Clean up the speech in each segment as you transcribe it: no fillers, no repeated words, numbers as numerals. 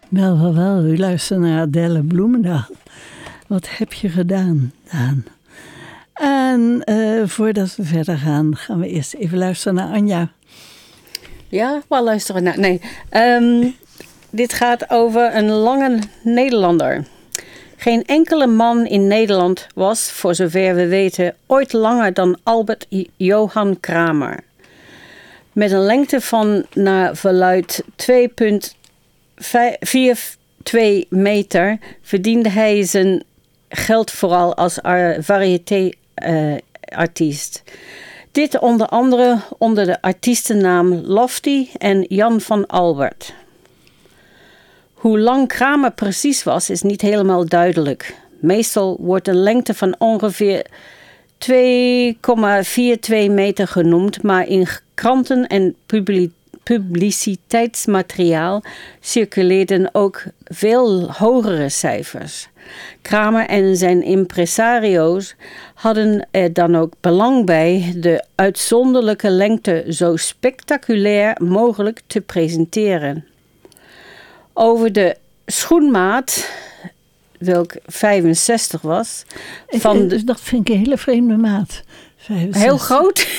Wel, u luistert naar Adelle Bloemendaal. Wat heb je gedaan, Daan? En voordat we verder gaan we eerst even luisteren naar Anja. Ja, wel luisteren naar... Nee, dit gaat over een lange Nederlander. Geen enkele man in Nederland was, voor zover we weten, ooit langer dan Albert Johan Kramer. Met een lengte van, naar verluidt 2,42 meter verdiende hij zijn geld vooral als variété-artiest. Dit onder andere onder de artiestennaam Lofty en Jan van Albert. Hoe lang Kramer precies was, is niet helemaal duidelijk. Meestal wordt een lengte van ongeveer 2,42 meter genoemd, maar in kranten en publiciteitsmateriaal circuleerden ook veel hogere cijfers. Kramer en zijn impresario's hadden er dan ook belang bij de uitzonderlijke lengte zo spectaculair mogelijk te presenteren. Over de schoenmaat, welk 65 was. Dat vind ik een hele vreemde maat. 65. Heel groot?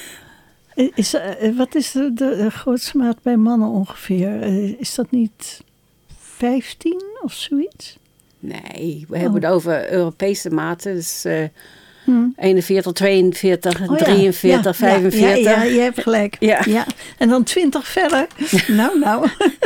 Wat is de grootste maat bij mannen ongeveer? Is dat niet 15 of zoiets? Nee, we hebben het over Europese maten. Dus 41, 42, 43, 45. Ja, je hebt gelijk. Ja. En dan 20 verder. Nou.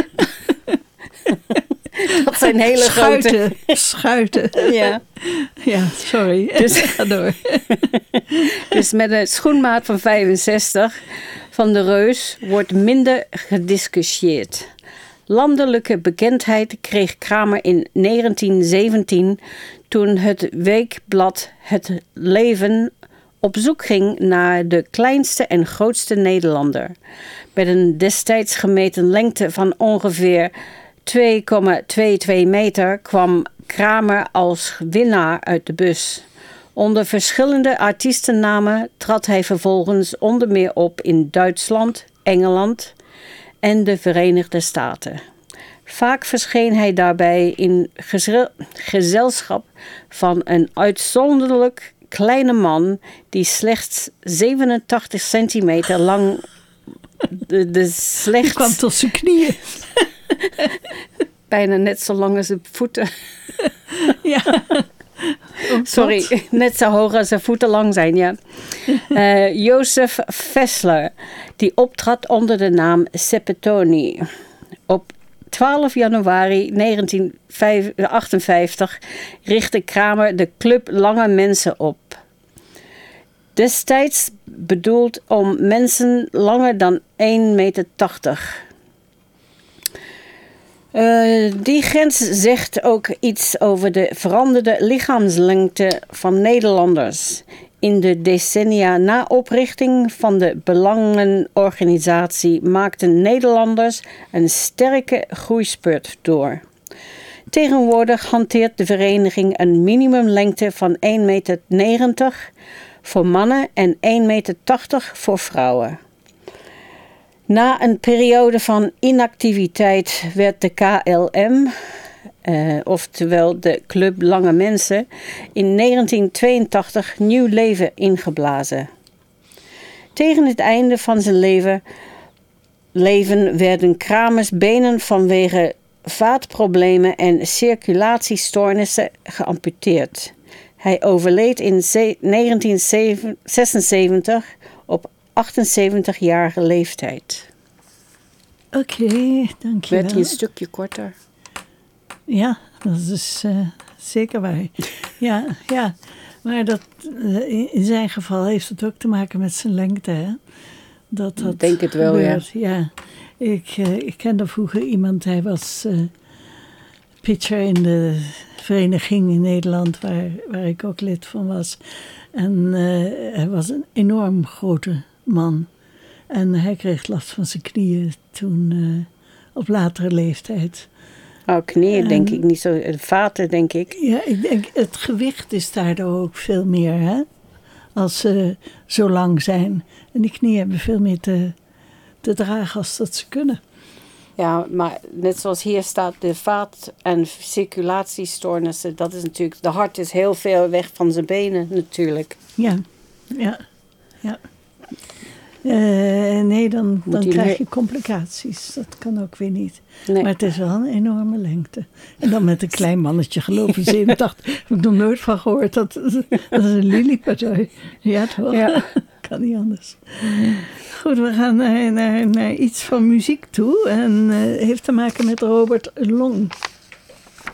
Dat zijn hele grote... Schuiten. Ja, sorry. Dus, ga door. Dus met een schoenmaat van 65 van de Reus wordt minder gediscussieerd. Landelijke bekendheid kreeg Kramer in 1917 toen het weekblad Het Leven op zoek ging naar de kleinste en grootste Nederlander. Met een destijds gemeten lengte van ongeveer 2,22 meter kwam Kramer als winnaar uit de bus. Onder verschillende artiestennamen trad hij vervolgens onder meer op in Duitsland, Engeland en de Verenigde Staten. Vaak verscheen hij daarbij in gezelschap van een uitzonderlijk kleine man die slechts 87 centimeter lang... Die kwam tot zijn knieën. Bijna net zo lang als zijn voeten. Ja. Sorry, net zo hoog als zijn voeten lang zijn, ja. Jozef Fessler, die optrad onder de naam Seppetoni. Op 12 januari 1958 richtte Kramer de Club Lange Mensen op. Destijds bedoeld om mensen langer dan 1,80 meter. Die grens zegt ook iets over de veranderde lichaamslengte van Nederlanders. In de decennia na oprichting van de Belangenorganisatie maakten Nederlanders een sterke groeispurt door. Tegenwoordig hanteert de vereniging een minimumlengte van 1,90 meter voor mannen en 1,80 meter voor vrouwen. Na een periode van inactiviteit werd de KLM, oftewel de Club Lange Mensen, in 1982 nieuw leven ingeblazen. Tegen het einde van zijn leven werden Kramers benen vanwege vaatproblemen en circulatiestoornissen geamputeerd. Hij overleed in 1976 op 78-jarige leeftijd. Oké, dankjewel. Werd hij een stukje korter? Ja, dat is zeker waar. Ja. Maar in zijn geval heeft het ook te maken met zijn lengte, hè? Ik denk het wel, gebeurt. Ja. Ik kende vroeger iemand, hij was pitcher in de vereniging in Nederland, waar ik ook lid van was. En hij was een enorm grote man. En hij kreeg last van zijn knieën toen op latere leeftijd. Oh, knieën denk ik niet zo. Vaten denk ik. Ja, ik denk het gewicht is daardoor ook veel meer, hè? Als ze zo lang zijn. En die knieën hebben veel meer te dragen als dat ze kunnen. Ja, maar net zoals hier staat, de vaat- en circulatiestoornissen, dat is natuurlijk, de hart is heel veel weg van zijn benen natuurlijk. Ja. Nee, dan krijg je complicaties. Dat kan ook weer niet. Nee. Maar het is wel een enorme lengte. En dan met een klein mannetje, geloof ik, 87. Heb ik nog nooit van gehoord. Dat is een liliepartij. Ja, toch? Ja. Kan niet anders. Goed, we gaan naar iets van muziek toe. En heeft te maken met Robert Long.